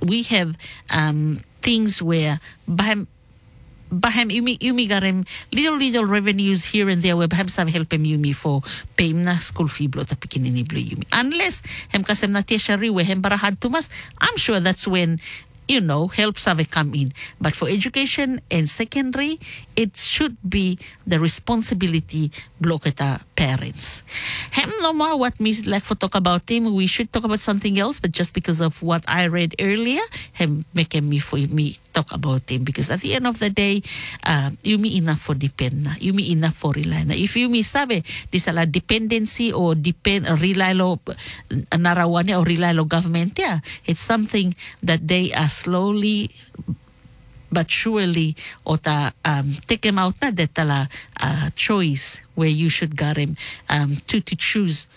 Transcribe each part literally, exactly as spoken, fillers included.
we have um, things where baham baham yumi yumi garem little little revenues here and there where baham sabi help em yumi for pay na school fee blo ta pikinini blo yumi unless hem kasem na tertiary where hem barahad tumas. I'm sure that's when, you know, help have come in. But for education and secondary, it should be the responsibility block at our parents. Hem no more what me like for talk about him. We should talk about something else, but just because of what I read earlier, hem making me for me talk about him because at the end of the day, uh, you me enough for depend na, you me enough for rely na. If you me sabe this ala dependency or depend or rely lo narawane or rely lo government, yeah, it's something that they are slowly but surely or ta um take them out na that tala uh, choice where you should get him um to to choose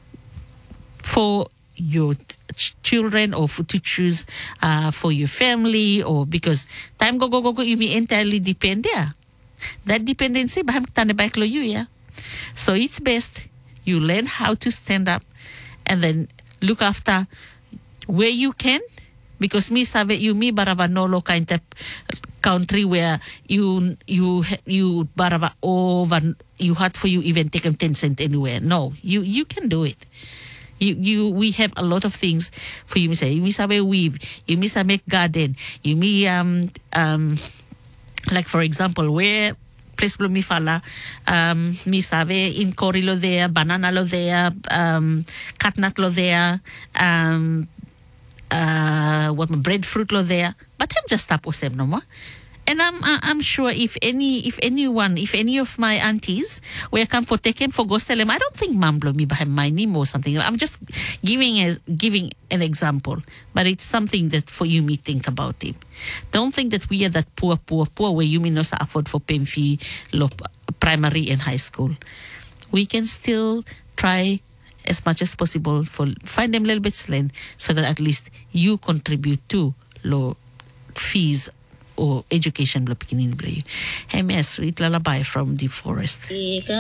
for your ch- children or for, to choose uh for your family or because time go go go go you may entirely depend there. That dependency baham tane back lo you yeah. So it's best you learn how to stand up and then look after where you can. Because me sabe you me baraba nolo kind of country where you you you baraba over you had for you even take them ten cent anywhere. No, you you can do it. You you we have a lot of things for you. Me say you me sabe weave, you me sabe make garden, you me um um like for example where place blow me fala um me sabe in curry lo there, banana lo there, um catnut lo there, um uh what my breadfruit lo there, but I'm just tapos them no more. And I'm I'm sure if any if anyone if any of my aunties were come for taken for gostelem, I don't think mom blow me behind my name or something. I'm just giving a giving an example, but it's something that for you me think about it. Don't think that we are that poor poor poor where you me no afford for paying fee lo primary and high school. We can still try as much as possible for find them a little bit slain so that at least you contribute to low fees or education bla pikinin bla. Hey, sweet lullaby from the forest.